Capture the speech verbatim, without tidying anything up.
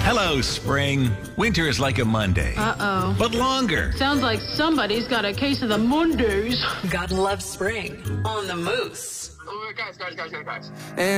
Hello, spring. Winter is like a Monday. Uh-oh. But longer. Sounds like somebody's got a case of the Mondays. God loves spring on the Moose. Oh, guys, guys, guys, guys, guys. And